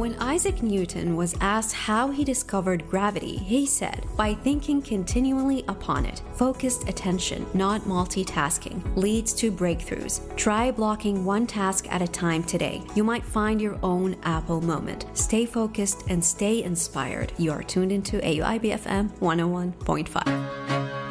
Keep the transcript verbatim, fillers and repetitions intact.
When Isaac Newton was asked how he discovered gravity, he said, "By thinking continually upon it. Focused attention, not multitasking, leads to breakthroughs. Try blocking one task at a time today. You might find your own Apple moment. Stay focused and stay inspired." You are tuned into A U I B F M one oh one point five.